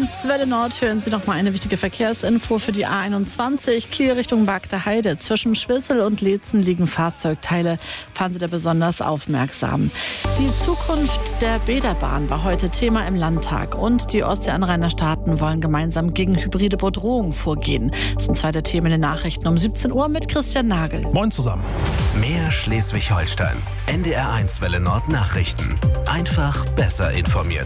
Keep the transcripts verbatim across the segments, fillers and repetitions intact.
eins Welle Nord hören Sie noch mal eine wichtige Verkehrsinfo für die A einundzwanzig. Kiel Richtung Bagder Heide. Zwischen Schwissel und Leetzen liegen Fahrzeugteile. Fahren Sie da besonders aufmerksam. Die Zukunft der Bäderbahn war heute Thema im Landtag. Und die Ostseeanrainerstaaten wollen gemeinsam gegen hybride Bedrohungen vorgehen. Das sind zwei der Themen in den Nachrichten um siebzehn Uhr mit Christian Nagel. Moin zusammen. Mehr Schleswig-Holstein. N D R eins Welle Nord Nachrichten. Einfach besser informiert.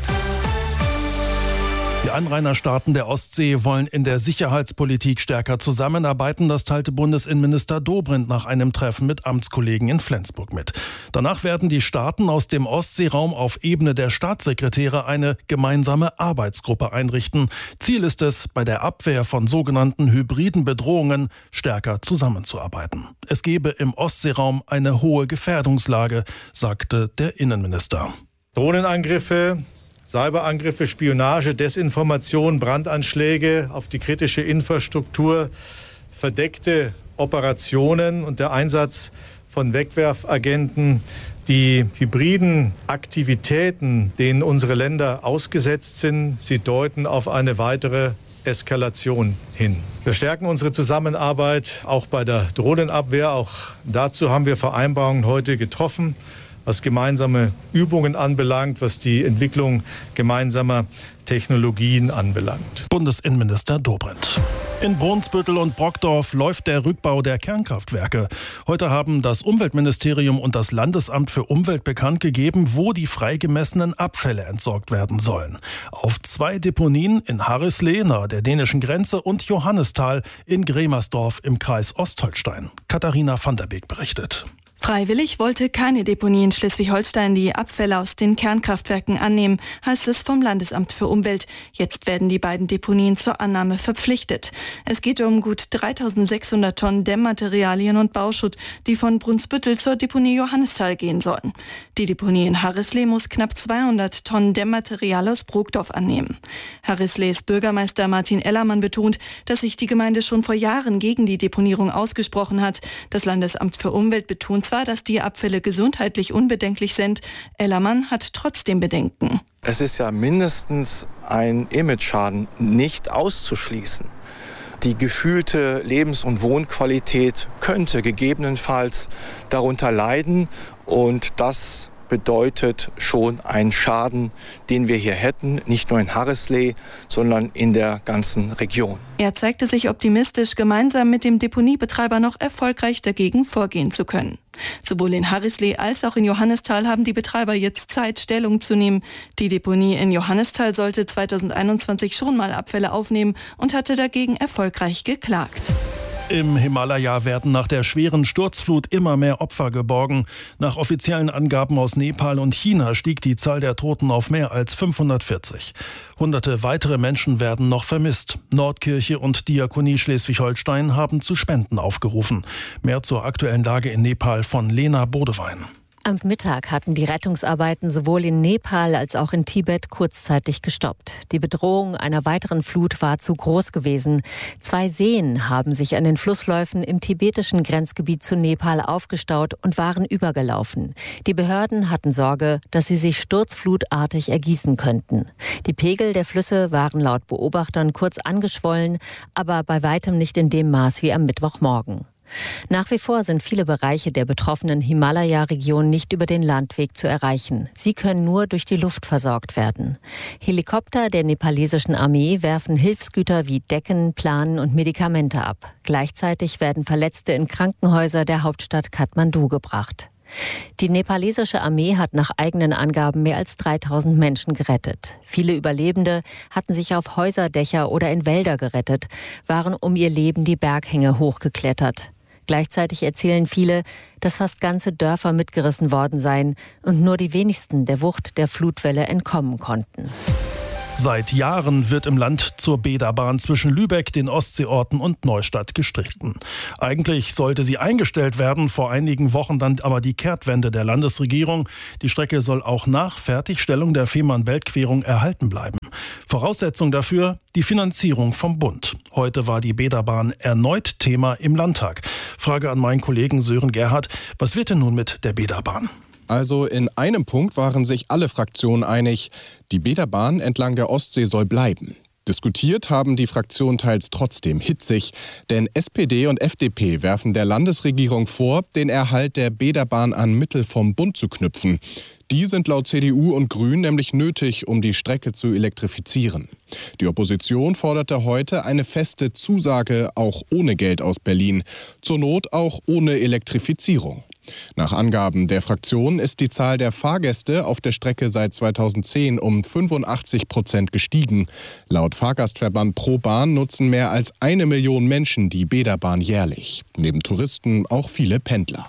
Die Anrainerstaaten der Ostsee wollen in der Sicherheitspolitik stärker zusammenarbeiten. Das teilte Bundesinnenminister Dobrindt nach einem Treffen mit Amtskollegen in Flensburg mit. Danach werden die Staaten aus dem Ostseeraum auf Ebene der Staatssekretäre eine gemeinsame Arbeitsgruppe einrichten. Ziel ist es, bei der Abwehr von sogenannten hybriden Bedrohungen stärker zusammenzuarbeiten. Es gebe im Ostseeraum eine hohe Gefährdungslage, sagte der Innenminister. Drohnenangriffe, Cyberangriffe, Spionage, Desinformation, Brandanschläge auf die kritische Infrastruktur, verdeckte Operationen und der Einsatz von Wegwerfagenten. Die hybriden Aktivitäten, denen unsere Länder ausgesetzt sind, sie deuten auf eine weitere Eskalation hin. Wir stärken unsere Zusammenarbeit auch bei der Drohnenabwehr. Auch dazu haben wir Vereinbarungen heute getroffen, was gemeinsame Übungen anbelangt, was die Entwicklung gemeinsamer Technologien anbelangt. Bundesinnenminister Dobrindt. In Brunsbüttel und Brockdorf läuft der Rückbau der Kernkraftwerke. Heute haben das Umweltministerium und das Landesamt für Umwelt bekannt gegeben, wo die freigemessenen Abfälle entsorgt werden sollen. Auf zwei Deponien in Harrislee nahe der dänischen Grenze und Johannisthal in Gremersdorf im Kreis Ostholstein. Katharina van der Beek berichtet. Freiwillig wollte keine Deponie in Schleswig-Holstein die Abfälle aus den Kernkraftwerken annehmen, heißt es vom Landesamt für Umwelt. Jetzt werden die beiden Deponien zur Annahme verpflichtet. Es geht um gut dreitausendsechshundert Tonnen Dämmmaterialien und Bauschutt, die von Brunsbüttel zur Deponie Johannisthal gehen sollen. Die Deponie in Harrislee muss knapp zweihundert Tonnen Dämmmaterial aus Brokdorf annehmen. Harrislees Bürgermeister Martin Ellermann betont, dass sich die Gemeinde schon vor Jahren gegen die Deponierung ausgesprochen hat. Das Landesamt für Umwelt betont zwar, dass die Abfälle gesundheitlich unbedenklich sind. Ellermann hat trotzdem Bedenken. Es ist ja mindestens ein Imageschaden nicht auszuschließen. Die gefühlte Lebens- und Wohnqualität könnte gegebenenfalls darunter leiden und das bedeutet schon einen Schaden, den wir hier hätten, nicht nur in Harrislee, sondern in der ganzen Region. Er zeigte sich optimistisch, gemeinsam mit dem Deponiebetreiber noch erfolgreich dagegen vorgehen zu können. Sowohl in Harrislee als auch in Johannisthal haben die Betreiber jetzt Zeit, Stellung zu nehmen. Die Deponie in Johannisthal sollte zweitausendeinundzwanzig schon mal Abfälle aufnehmen und hatte dagegen erfolgreich geklagt. Im Himalaya werden nach der schweren Sturzflut immer mehr Opfer geborgen. Nach offiziellen Angaben aus Nepal und China stieg die Zahl der Toten auf mehr als fünfhundertvierzig. Hunderte weitere Menschen werden noch vermisst. Nordkirche und Diakonie Schleswig-Holstein haben zu Spenden aufgerufen. Mehr zur aktuellen Lage in Nepal von Lena Bodewein. Am Mittag hatten die Rettungsarbeiten sowohl in Nepal als auch in Tibet kurzzeitig gestoppt. Die Bedrohung einer weiteren Flut war zu groß gewesen. Zwei Seen haben sich an den Flussläufen im tibetischen Grenzgebiet zu Nepal aufgestaut und waren übergelaufen. Die Behörden hatten Sorge, dass sie sich sturzflutartig ergießen könnten. Die Pegel der Flüsse waren laut Beobachtern kurz angeschwollen, aber bei weitem nicht in dem Maß wie am Mittwochmorgen. Nach wie vor sind viele Bereiche der betroffenen Himalaya-Region nicht über den Landweg zu erreichen. Sie können nur durch die Luft versorgt werden. Helikopter der nepalesischen Armee werfen Hilfsgüter wie Decken, Planen und Medikamente ab. Gleichzeitig werden Verletzte in Krankenhäuser der Hauptstadt Kathmandu gebracht. Die nepalesische Armee hat nach eigenen Angaben mehr als dreitausend Menschen gerettet. Viele Überlebende hatten sich auf Häuserdächer oder in Wälder gerettet, waren um ihr Leben die Berghänge hochgeklettert. Gleichzeitig erzählen viele, dass fast ganze Dörfer mitgerissen worden seien und nur die wenigsten der Wucht der Flutwelle entkommen konnten. Seit Jahren wird im Land zur Bäderbahn zwischen Lübeck, den Ostseeorten und Neustadt gestritten. Eigentlich sollte sie eingestellt werden, vor einigen Wochen dann aber die Kehrtwende der Landesregierung. Die Strecke soll auch nach Fertigstellung der Fehmarn-Belt-Querung erhalten bleiben. Voraussetzung dafür die Finanzierung vom Bund. Heute war die Bäderbahn erneut Thema im Landtag. Frage an meinen Kollegen Sören Gerhardt, was wird denn nun mit der Bäderbahn? Also in einem Punkt waren sich alle Fraktionen einig. Die Bäderbahn entlang der Ostsee soll bleiben. Diskutiert haben die Fraktionen teils trotzdem hitzig, denn S P D und F D P werfen der Landesregierung vor, den Erhalt der Bäderbahn an Mittel vom Bund zu knüpfen. Die sind laut C D U und Grünen nämlich nötig, um die Strecke zu elektrifizieren. Die Opposition forderte heute eine feste Zusage, auch ohne Geld aus Berlin, zur Not auch ohne Elektrifizierung. Nach Angaben der Fraktion ist die Zahl der Fahrgäste auf der Strecke seit zweitausendzehn um fünfundachtzig Prozent gestiegen. Laut Fahrgastverband ProBahn nutzen mehr als eine Million Menschen die Bäderbahn jährlich. Neben Touristen auch viele Pendler.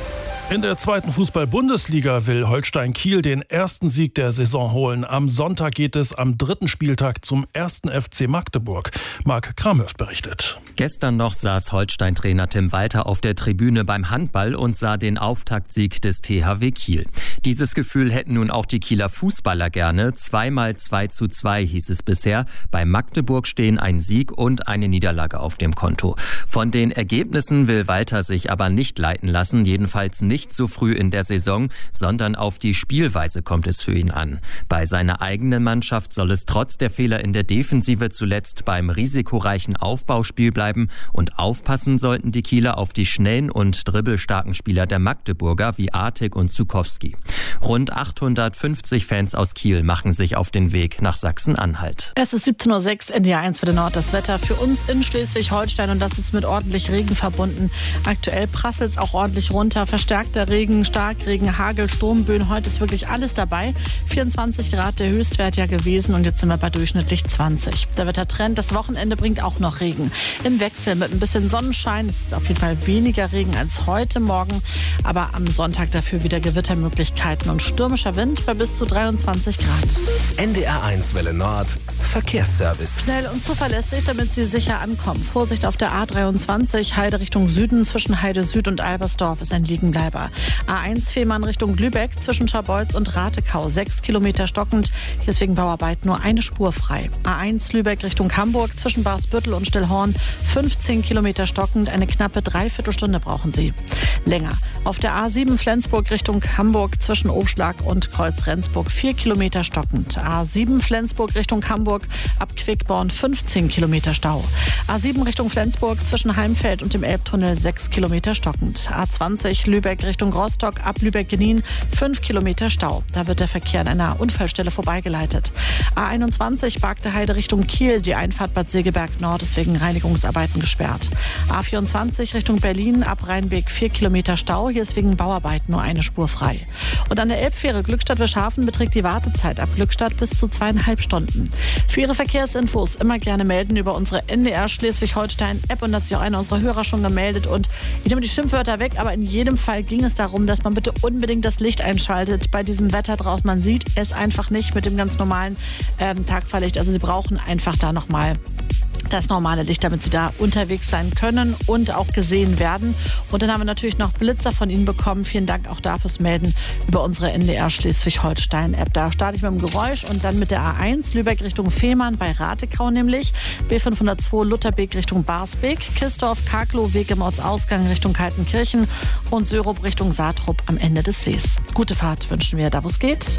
In der zweiten Fußball-Bundesliga will Holstein Kiel den ersten Sieg der Saison holen. Am Sonntag geht es am dritten Spieltag zum ersten F C Magdeburg. Marc Kramhöft berichtet. Gestern noch saß Holstein-Trainer Tim Walter auf der Tribüne beim Handball und sah den Auftaktsieg des T H W Kiel. Dieses Gefühl hätten nun auch die Kieler Fußballer gerne. Zweimal zwei zu zwei hieß es bisher. Bei Magdeburg stehen ein Sieg und eine Niederlage auf dem Konto. Von den Ergebnissen will Walter sich aber nicht leiten lassen, jedenfalls nicht. Nicht so früh in der Saison, sondern auf die Spielweise kommt es für ihn an. Bei seiner eigenen Mannschaft soll es trotz der Fehler in der Defensive zuletzt beim risikoreichen Aufbauspiel bleiben und aufpassen sollten die Kieler auf die schnellen und dribbelstarken Spieler der Magdeburger wie Artig und Zukowski. Rund achthundertfünfzig Fans aus Kiel machen sich auf den Weg nach Sachsen-Anhalt. Es ist siebzehn Uhr sechs, N D R eins für den Nord. Das Wetter für uns in Schleswig-Holstein und das ist mit ordentlich Regen verbunden. Aktuell prasselt es auch ordentlich runter, verstärkt der Regen, Starkregen, Hagel, Sturmböen. Heute ist wirklich alles dabei. vierundzwanzig Grad der Höchstwert ja gewesen und jetzt sind wir bei durchschnittlich zwanzig. Der Wettertrend, das Wochenende bringt auch noch Regen. Im Wechsel mit ein bisschen Sonnenschein. Es ist auf jeden Fall weniger Regen als heute Morgen. Aber am Sonntag dafür wieder Gewittermöglichkeiten und stürmischer Wind bei bis zu dreiundzwanzig Grad. N D R eins Welle Nord. Verkehrsservice. Schnell und zuverlässig, damit Sie sicher ankommen. Vorsicht auf der A dreiundzwanzig, Heide Richtung Süden. Zwischen Heide Süd und Albersdorf ist ein Liegenbleiber. A eins Fehmarn Richtung Lübeck zwischen Scharbeutz und Ratekau. Sechs Kilometer stockend. Hier ist wegen Bauarbeit nur eine Spur frei. A eins Lübeck Richtung Hamburg zwischen Barsbüttel und Stillhorn. fünfzehn Kilometer stockend. Eine knappe Dreiviertelstunde brauchen Sie. Länger. Auf der A sieben Flensburg Richtung Hamburg zwischen Aufschlag und Kreuz-Rendsburg. vier Kilometer stockend. A sieben Flensburg Richtung Hamburg ab Quickborn. fünfzehn Kilometer Stau. A sieben Richtung Flensburg zwischen Heimfeld und dem Elbtunnel. sechs Kilometer stockend. A zwanzig Lübeck Richtung Rostock ab Lübeck-Genin, fünf Kilometer Stau. Da wird der Verkehr an einer Unfallstelle vorbeigeleitet. A einundzwanzig Bargte Heide Richtung Kiel, die Einfahrt Bad Segeberg Nord ist wegen Reinigungsarbeiten gesperrt. A vierundzwanzig Richtung Berlin ab Rheinbeek, vier Kilometer Stau. Hier ist wegen Bauarbeiten nur eine Spur frei. Und an der Elbfähre Glückstadt-Wischhafen beträgt die Wartezeit ab Glückstadt bis zu zweieinhalb Stunden. Für Ihre Verkehrsinfos immer gerne melden über unsere N D R Schleswig-Holstein-App und da hat sich auch einer unserer Hörer schon gemeldet. Und ich nehme die Schimpfwörter weg, aber in jedem Fall ging es darum, dass man bitte unbedingt das Licht einschaltet bei diesem Wetter draußen. Man sieht es einfach nicht mit dem ganz normalen ähm, Tagfahrlicht. Also Sie brauchen einfach da nochmal das normale Licht, damit Sie da unterwegs sein können und auch gesehen werden. Und dann haben wir natürlich noch Blitzer von Ihnen bekommen. Vielen Dank auch dafür fürs Melden über unsere N D R Schleswig-Holstein-App. Da starte ich mit dem Geräusch und dann mit der A eins Lübeck Richtung Fehmarn bei Ratekau nämlich. B fünfhundertzwei Lutherbeek Richtung Barsbeek. Kistorf, Karklow, Weg im Ortsausgang Richtung Kaltenkirchen und Sörup Richtung Saatrup am Ende des Sees. Gute Fahrt wünschen wir da, wo es geht.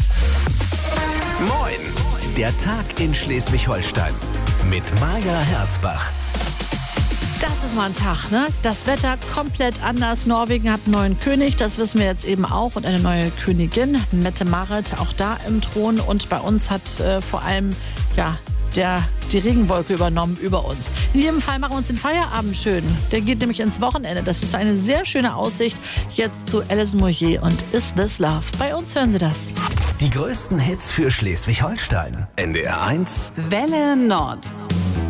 Moin! Der Tag in Schleswig-Holstein. Mit Maja Herzbach. Das ist mal ein Tag, ne? Das Wetter komplett anders. Norwegen hat einen neuen König, das wissen wir jetzt eben auch. Und eine neue Königin, Mette-Marit, auch da im Thron. Und bei uns hat äh, vor allem, ja, der, die Regenwolke übernommen über uns. In jedem Fall machen wir uns den Feierabend schön. Der geht nämlich ins Wochenende. Das ist eine sehr schöne Aussicht. Jetzt zu Alison Moyet und Is This Love. Bei uns hören Sie das. Die größten Hits für Schleswig-Holstein. N D R eins Welle Nord.